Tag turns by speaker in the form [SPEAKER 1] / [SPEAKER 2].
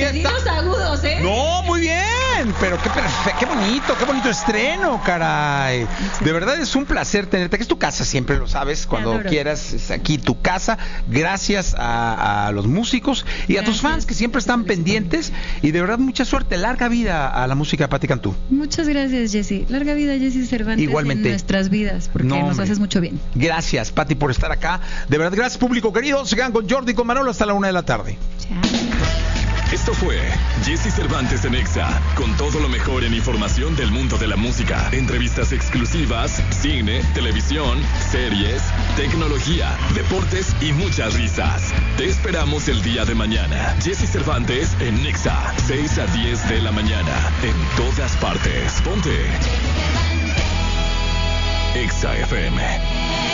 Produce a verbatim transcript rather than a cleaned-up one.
[SPEAKER 1] Ahí
[SPEAKER 2] Te di
[SPEAKER 1] está.
[SPEAKER 2] los agudos, ¿eh?
[SPEAKER 1] No, muy bien, pero qué perfecto, qué bonito, qué bonito estreno, caray. De verdad es un placer tenerte, que es tu casa, siempre lo sabes, cuando
[SPEAKER 2] adoro.
[SPEAKER 1] quieras, es aquí tu casa. Gracias a, a los músicos y a tus
[SPEAKER 2] Gracias.
[SPEAKER 1] fans que siempre están pendientes, y de verdad mucha suerte, larga vida a la música de Pati Cantú.
[SPEAKER 2] Muchas gracias, Jessy. Larga vida, Jessy Cervantes.
[SPEAKER 1] Igualmente.
[SPEAKER 2] En nuestras vidas, porque
[SPEAKER 1] No,
[SPEAKER 2] nos
[SPEAKER 1] hombre.
[SPEAKER 2] haces mucho bien.
[SPEAKER 1] Gracias, Pati, por estar acá. De verdad, gracias, público querido. Se quedan con Jordi y con Manolo hasta la una de la tarde.
[SPEAKER 2] Chao.
[SPEAKER 3] Esto fue Jessy Cervantes en Exa, con todo lo mejor en información del mundo de la música, entrevistas exclusivas, cine, televisión, series, tecnología, deportes y muchas risas. Te esperamos el día de mañana. Jessy Cervantes en Exa, seis a diez de la mañana, en todas partes. Ponte Exa F M.